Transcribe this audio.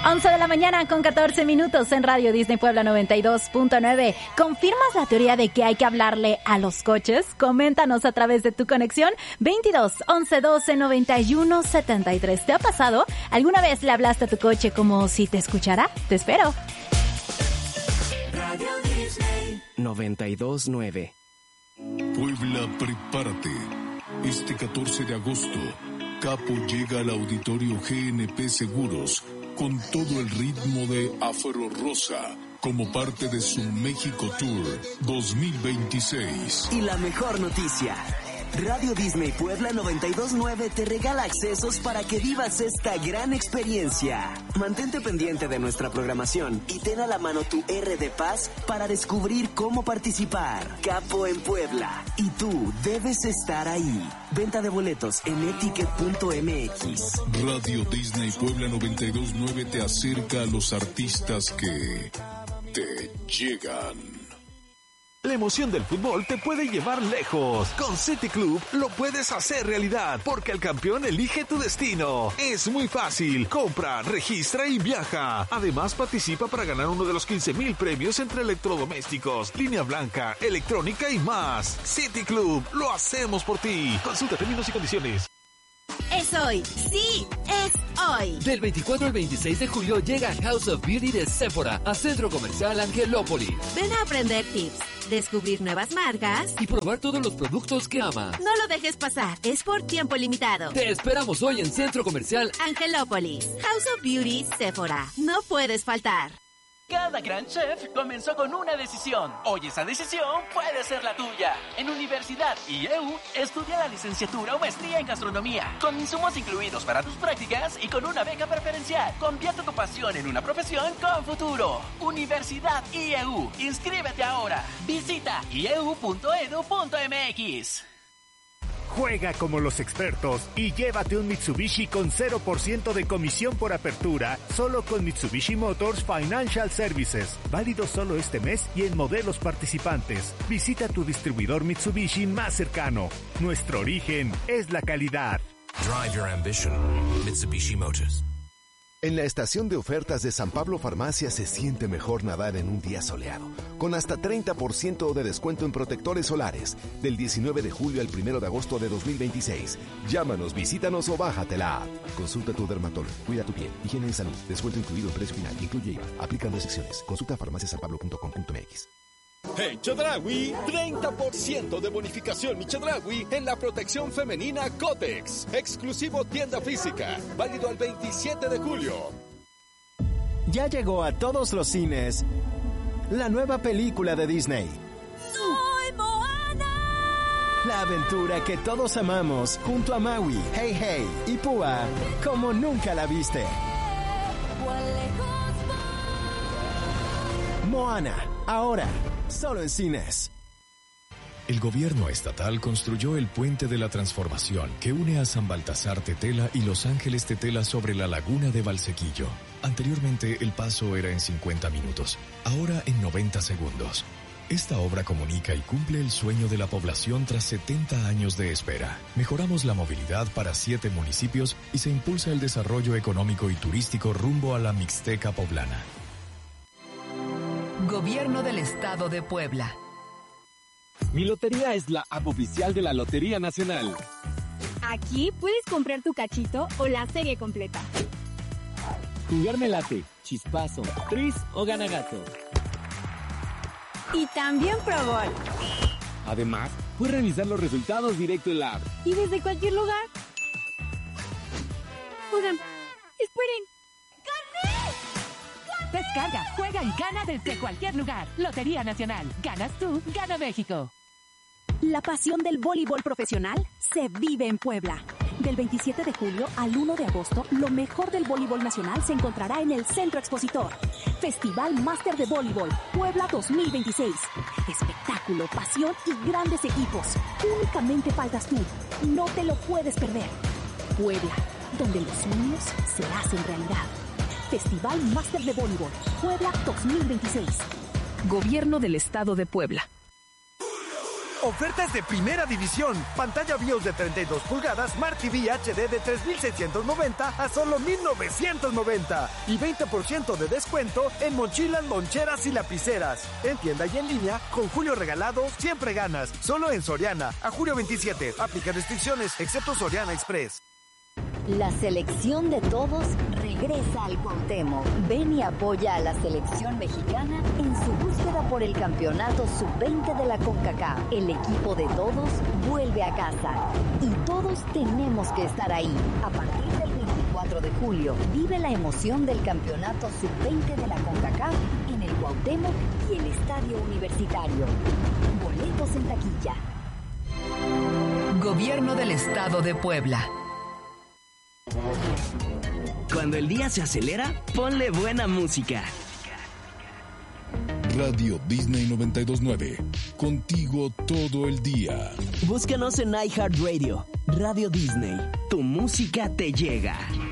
11 de la mañana con 14 minutos en Radio Disney Puebla 92.9. ¿Confirmas la teoría de que hay que hablarle a los coches? Coméntanos a través de tu conexión 22 11 12 91 73. ¿Te ha pasado? ¿Alguna vez le hablaste a tu coche como si te escuchara? Te espero. Radio Disney 92.9. Puebla, prepárate. Este 14 de agosto, Capo llega al auditorio GNP Seguros con todo el ritmo de Afro Rosa, como parte de su México Tour 2026. Y la mejor noticia, Radio Disney Puebla 92.9 te regala accesos para que vivas esta gran experiencia. Mantente pendiente de nuestra programación y ten a la mano tu R de Paz para descubrir cómo participar. Capo en Puebla. Y tú debes estar ahí. Venta de boletos en etiquet.mx. Radio Disney Puebla 92.9 te acerca a los artistas que te llegan. La emoción del fútbol te puede llevar lejos. Con City Club lo puedes hacer realidad, porque el campeón elige tu destino. Es muy fácil. Compra, registra y viaja. Además, participa para ganar uno de los 15,000 premios entre electrodomésticos, línea blanca, electrónica y más. City Club, lo hacemos por ti. Consulta términos y condiciones. Es hoy, sí, es hoy. Del 24 al 26 de julio llega House of Beauty de Sephora a Centro Comercial Angelópolis. Ven a aprender tips, descubrir nuevas marcas y probar todos los productos que amas. No lo dejes pasar, es por tiempo limitado. Te esperamos hoy en Centro Comercial Angelópolis. House of Beauty Sephora. No puedes faltar. Cada gran chef comenzó con una decisión. Hoy esa decisión puede ser la tuya. En Universidad IEU, estudia la licenciatura o maestría en gastronomía, con insumos incluidos para tus prácticas y con una beca preferencial. Convierte tu pasión en una profesión con futuro. Universidad IEU. Inscríbete ahora. Visita ieu.edu.mx. Juega como los expertos y llévate un Mitsubishi con 0% de comisión por apertura, solo con Mitsubishi Motors Financial Services. Válido solo este mes y en modelos participantes. Visita tu distribuidor Mitsubishi más cercano. Nuestro origen es la calidad. Drive your ambition. Mitsubishi Motors. En la estación de ofertas de San Pablo Farmacia se siente mejor nadar en un día soleado, con hasta 30% de descuento en protectores solares, del 19 de julio al 1 de agosto de 2026. Llámanos, visítanos o bájate la app. Consulta a tu dermatólogo, cuida tu piel, higiene y salud, descuento incluido en precio final, incluye IVA, aplican restricciones. Consulta farmaciasanpablo.com.mx. En Chedraui, 30% de bonificación mi Chedraui en la protección femenina Cotex. Exclusivo tienda física. Válido al 27 de julio. Ya llegó a todos los cines la nueva película de Disney. ¡Soy Moana! La aventura que todos amamos junto a Maui, Hey Hey y Púa como nunca la viste. Moana, ahora, solo en cines. El gobierno estatal construyó el Puente de la Transformación que une a San Baltasar Tetela y Los Ángeles Tetela sobre la laguna de Valsequillo. Anteriormente el paso era en 50 minutos, ahora en 90 segundos. Esta obra comunica y cumple el sueño de la población tras 70 años de espera. Mejoramos la movilidad para 7 municipios y se impulsa el desarrollo económico y turístico rumbo a la Mixteca poblana. Gobierno del Estado de Puebla. Mi lotería es la app oficial de la Lotería Nacional. Aquí puedes comprar tu cachito o la serie completa. Jugarme late, chispazo, tris o ganagato. Y también Pro Bowl. Además, puedes revisar los resultados directo en la app. Y desde cualquier lugar. Oigan, esperen. Descarga, juega y gana desde cualquier lugar. Lotería Nacional. Ganas tú, gana México. La pasión del voleibol profesional se vive en Puebla. Del 27 de julio al 1 de agosto, lo mejor del voleibol nacional se encontrará en el Centro Expositor. Festival Máster de Voleibol Puebla 2026. Espectáculo, pasión y grandes equipos. Únicamente faltas tú. No te lo puedes perder. Puebla, donde los sueños se hacen realidad. Festival Máster de Voleibol Puebla 2026. Gobierno del Estado de Puebla. Ofertas de primera división. Pantalla BIOS de 32 pulgadas, Smart TV HD de 3,690 a solo 1,990. Y 20% de descuento en mochilas, loncheras y lapiceras. En tienda y en línea, con Julio Regalado, siempre ganas. Solo en Soriana. A julio 27. Aplica restricciones, excepto Soriana Express. La selección de todos regresa al Cuauhtémoc. Ven y apoya a la selección mexicana en su búsqueda por el campeonato sub-20 de la CONCACAF. El equipo de todos vuelve a casa y todos tenemos que estar ahí. A partir del 24 de julio, vive la emoción del campeonato sub-20 de la CONCACAF en el Cuauhtémoc y el Estadio Universitario. Boletos en taquilla. Gobierno del Estado de Puebla. Cuando el día se acelera, ponle buena música. Radio Disney 92.9. Contigo todo el día. Búscanos en iHeartRadio. Radio Disney. Tu música te llega.